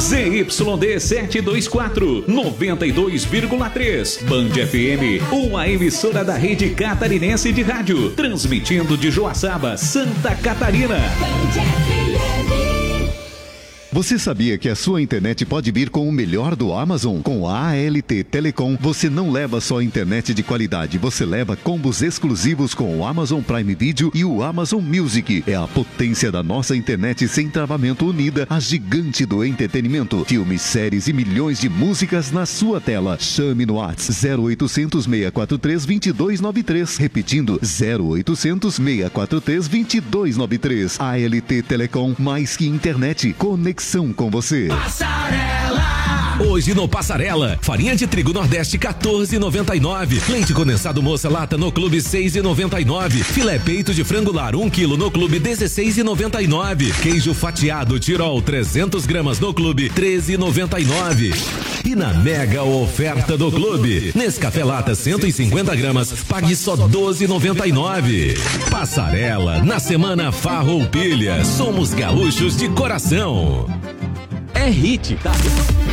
ZYD 724, 92,3. Band FM, uma emissora da rede catarinense de rádio, transmitindo de Joaçaba, Santa Catarina. Você sabia que a sua internet pode vir com o melhor do Amazon? Com a ALT Telecom, você não leva só internet de qualidade, você leva combos exclusivos com o Amazon Prime Video e o Amazon Music. É a potência da nossa internet sem travamento unida, a gigante do entretenimento. Filmes, séries e milhões de músicas na sua tela. Chame no WhatsApp 0800 643 2293. Repetindo, 0800 643 2293. ALT Telecom, mais que internet, conexão com você. Passarela! Hoje no Passarela, farinha de trigo Nordeste 14,99. Leite condensado Moça Lata no Clube 6,99. Filé peito de frango lar 1 kg no Clube 16,99. Queijo fatiado Tirol 300 gramas no Clube 13,99. E na mega oferta do Clube, Nescafé Lata 150 gramas, pague só 12,99. Passarela, na semana Farroupilha, somos gaúchos de coração. É hit, tá?